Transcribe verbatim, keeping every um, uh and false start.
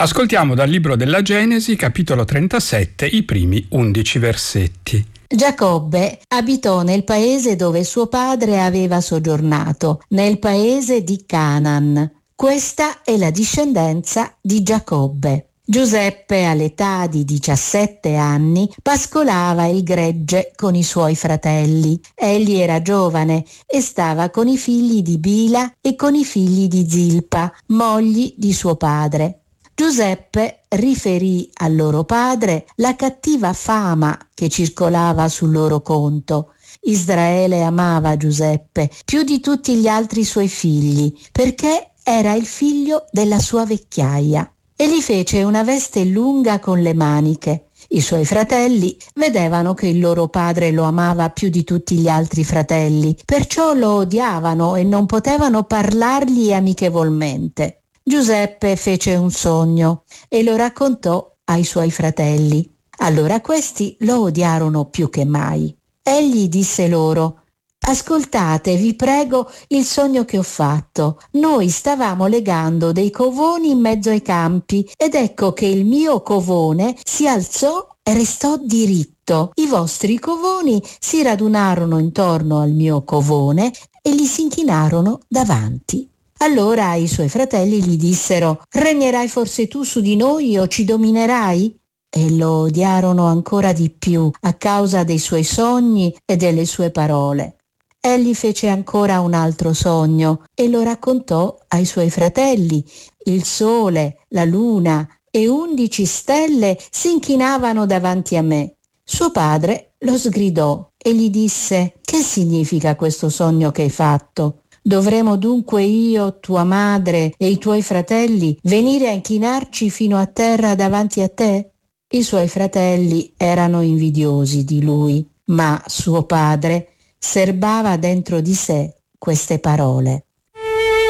Ascoltiamo dal libro della Genesi, capitolo trentasette, i primi undici versetti. Giacobbe abitò nel paese dove suo padre aveva soggiornato, nel paese di Canaan. Questa è la discendenza di Giacobbe. Giuseppe, all'età di diciassette anni, pascolava il gregge con i suoi fratelli. Egli era giovane e stava con i figli di Bila e con i figli di Zilpa, mogli di suo padre. Giuseppe riferì al loro padre la cattiva fama che circolava sul loro conto. Israele amava Giuseppe più di tutti gli altri suoi figli, perché era il figlio della sua vecchiaia. E gli fece una veste lunga con le maniche. I suoi fratelli vedevano che il loro padre lo amava più di tutti gli altri fratelli, perciò lo odiavano e non potevano parlargli amichevolmente. Giuseppe fece un sogno e lo raccontò ai suoi fratelli. Allora questi lo odiarono più che mai. Egli disse loro: «Ascoltate, vi prego, il sogno che ho fatto. Noi stavamo legando dei covoni in mezzo ai campi ed ecco che il mio covone si alzò e restò diritto. I vostri covoni si radunarono intorno al mio covone e gli si inchinarono davanti». Allora i suoi fratelli gli dissero: «Regnerai forse tu su di noi o ci dominerai?» E lo odiarono ancora di più a causa dei suoi sogni e delle sue parole. Egli fece ancora un altro sogno e lo raccontò ai suoi fratelli. Il sole, la luna e undici stelle si inchinavano davanti a me. Suo padre lo sgridò e gli disse: «Che significa questo sogno che hai fatto? Dovremo dunque io, tua madre e i tuoi fratelli venire a inchinarci fino a terra davanti a te?» I suoi fratelli erano invidiosi di lui, ma suo padre serbava dentro di sé queste parole.